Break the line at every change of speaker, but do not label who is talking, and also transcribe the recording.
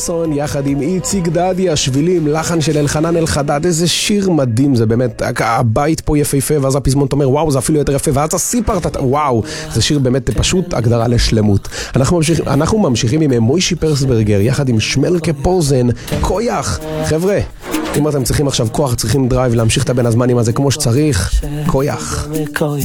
פיטרסון יחד עם איציק דדי, השבילים, לחן של אלחנן אלחדד. איזה שיר מדהים זה באמת, הבית פה יפהפה, ואז הפזמון אומר וואו זה אפילו יותר יפה, ואז הסיפרת, וואו, זה שיר באמת פשוט הגדרה לשלמות. אנחנו ממשיכים עם מוישי פרסברגר יחד עם שמלקה פוזן, כויח. חבר'ה, אם אתם צריכים עכשיו כוח, צריכים דרייב להמשיך את הבן הזמנים הזה כמו שצריך, כויח.